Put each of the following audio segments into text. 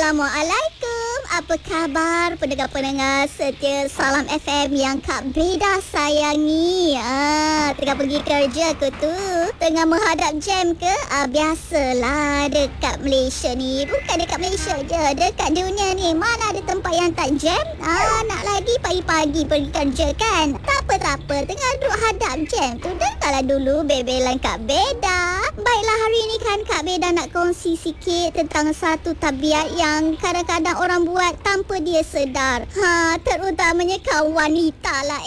Assalamualaikum. Apa khabar pendengar-pendengar setia Salam FM yang Kak Beda sayangi? Tengah pergi kerja ke tu? Tengah menghadap jam ke? Biasalah dekat Malaysia ni. Bukan dekat Malaysia je, dekat dunia ni mana ada tempat yang tak jam? Nak lagi pagi-pagi pergi kerja kan? Tak apa, tengah duduk hadap jam tu, dengarlah dulu bebelan Kak Beda. Baiklah, hari ni kan Kak Beda nak kongsi sikit tentang satu tabiat yang kadang-kadang orang buat tanpa dia sedar. Terutamanya kaum wanita lah.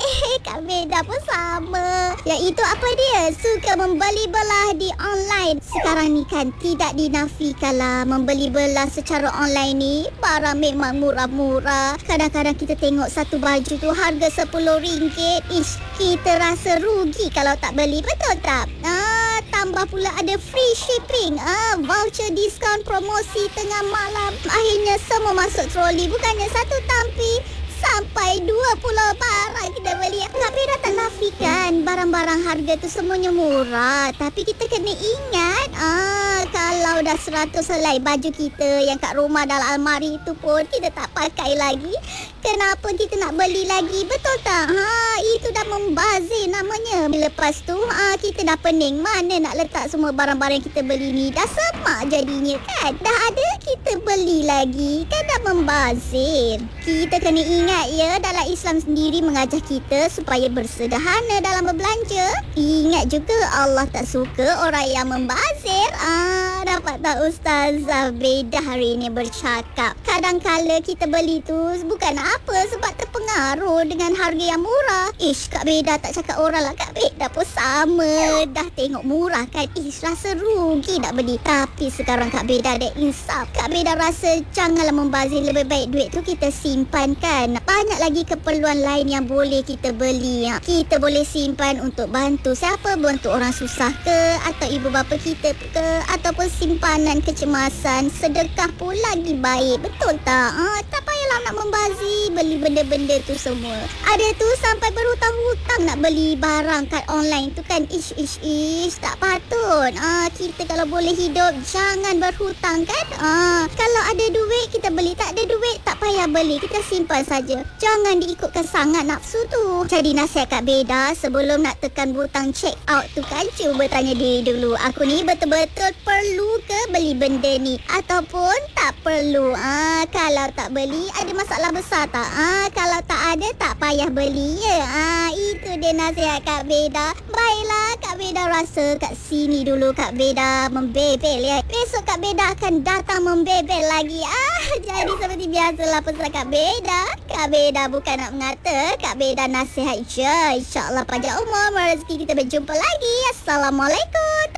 Kak Beda pun sama. Iaitu apa dia? Suka membeli belah di online. Sekarang ni kan tidak dinafikan lah, membeli belah secara online ni barang memang murah-murah. Kadang-kadang kita tengok satu baju tu harga RM10. Kita rasa rugi kalau tak beli, betul tak? Tambah pula ada free shipping, voucher diskaun promosi tengah malam. Akhirnya semua masuk troli. Bukannya satu tampi, sampai 20 barang kita beli. Kak Beda tak nafikan barang-barang harga tu semuanya murah, tapi kita kena ingat, kalau dah 100 helai baju kita yang kat rumah dalam almari tu pun kita tak pakai lagi, kenapa kita nak beli lagi, betul tak? Itu dah membazir namanya. Lepas tu kita dah pening, mana nak letak semua barang-barang yang kita beli ni? Dah semak jadinya kan? Dah ada kita beli lagi, kan dah membazir. Kita kena ingat ya, dalam Islam sendiri mengajar kita supaya bersederhana dalam berbelanja. Ingat juga Allah tak suka orang yang membazir. Dapat tak Ustazah Beda hari ini bercakap, kadang-kala kita beli tu bukan apa sebab terpengaruh dengan harga yang murah. Kak Beda tak cakap orang lah, Kak Beda pun sama. Dah tengok murah kan, rasa rugi nak beli. Tapi sekarang Kak Beda ada insaf. Kak Beda rasa janganlah membazir, lebih baik duit tu kita simpan kan. Banyak lagi keperluan lain yang boleh kita beli. Kita boleh simpan untuk bantu siapa, bantu orang susah ke, atau ibu bapa kita ke, ataupun simpanan kecemasan. Sedekah pun lagi baik, betul tak? Tak payahlah nak membazir beli benda-benda tu semua. Ada tu sampai berhutang-hutang nak beli barang kat online tu kan. Tak patut. Kita kalau boleh hidup jangan berhutang kan. Kalau ada duit kita beli, tak ada duit tak payah beli, kita simpan saja. Jangan diikutkan sangat nafsu tu. Jadi nasihat Kak Beda, sebelum nak tekan butang check out tu kan, cuba tanya diri dulu, aku ni betul-betul perlu ke beli benda ni ataupun tak perlu. Kalau tak beli ada masalah besar tak? Kalau tak ada tak payah beli ya. Itu dia nasihat Kak Beda. Baiklah, Kak Beda rasa kat sini dulu Kak Beda membebel ya. Besok Kak Beda akan datang membebel lagi. Jadi seperti biasalah pesan Kak Beda. Kak Beda bukan nak mengata, Kak Beda nasihat je. InsyaAllah panjang umur, rezeki kita berjumpa lagi. Assalamualaikum.